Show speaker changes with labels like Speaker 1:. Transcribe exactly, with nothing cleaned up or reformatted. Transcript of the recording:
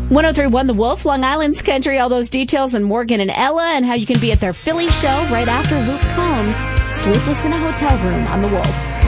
Speaker 1: one oh three point one The Wolf, Long Island's Country. All those details on Morgan and Ella and how you can be at their Philly show right after Luke Combs. Sleepless in a Hotel Room on The Wolf.